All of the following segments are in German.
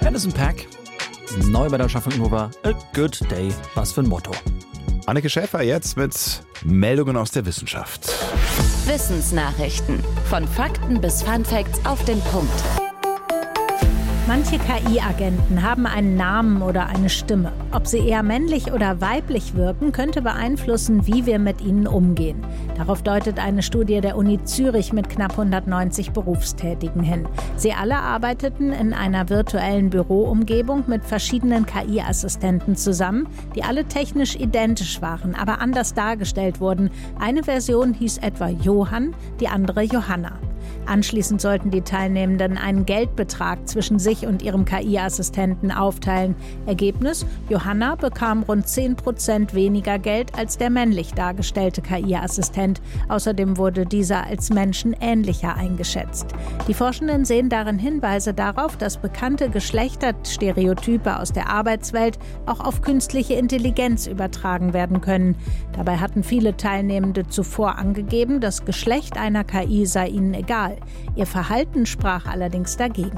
Anderson .Paak, neu bei der Schaffung Nova, A Good Day. Was für ein Motto. Anneke Schäfer jetzt mit Meldungen aus der Wissenschaft. Wissensnachrichten. Von Fakten bis Funfacts auf den Punkt. Manche KI-Agenten haben einen Namen oder eine Stimme. Ob sie eher männlich oder weiblich wirken, könnte beeinflussen, wie wir mit ihnen umgehen. Darauf deutet eine Studie der Uni Zürich mit knapp 190 Berufstätigen hin. Sie alle arbeiteten in einer virtuellen Büroumgebung mit verschiedenen KI-Assistenten zusammen, die alle technisch identisch waren, aber anders dargestellt wurden. Eine Version hieß etwa Johann, die andere Johanna. Anschließend sollten die Teilnehmenden einen Geldbetrag zwischen sich und ihrem KI-Assistenten aufteilen. Ergebnis: Johanna bekam rund 10% weniger Geld als der männlich dargestellte KI-Assistent. Außerdem wurde dieser als menschenähnlicher eingeschätzt. Die Forschenden sehen darin Hinweise darauf, dass bekannte Geschlechterstereotype aus der Arbeitswelt auch auf künstliche Intelligenz übertragen werden können. Dabei hatten viele Teilnehmende zuvor angegeben, das Geschlecht einer KI sei ihnen egal. Ihr Verhalten sprach allerdings dagegen.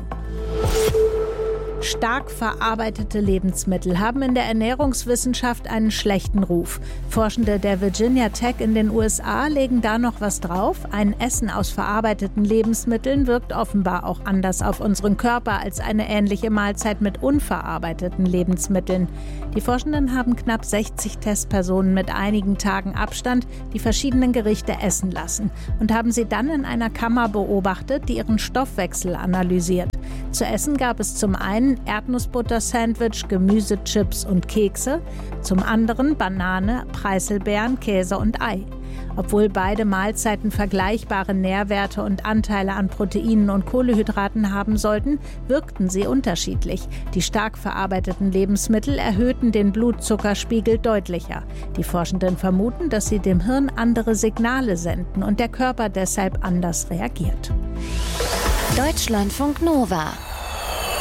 Stark verarbeitete Lebensmittel haben in der Ernährungswissenschaft einen schlechten Ruf. Forschende der Virginia Tech in den USA legen da noch was drauf. Ein Essen aus verarbeiteten Lebensmitteln wirkt offenbar auch anders auf unseren Körper als eine ähnliche Mahlzeit mit unverarbeiteten Lebensmitteln. Die Forschenden haben knapp 60 Testpersonen mit einigen Tagen Abstand die verschiedenen Gerichte essen lassen und haben sie dann in einer Kammer beobachtet, die ihren Stoffwechsel analysiert. Zu essen gab es zum einen Erdnussbutter-Sandwich, Gemüsechips und Kekse, zum anderen Banane, Preiselbeeren, Käse und Ei. Obwohl beide Mahlzeiten vergleichbare Nährwerte und Anteile an Proteinen und Kohlenhydraten haben sollten, wirkten sie unterschiedlich. Die stark verarbeiteten Lebensmittel erhöhten den Blutzuckerspiegel deutlicher. Die Forschenden vermuten, dass sie dem Hirn andere Signale senden und der Körper deshalb anders reagiert. Deutschlandfunk Nova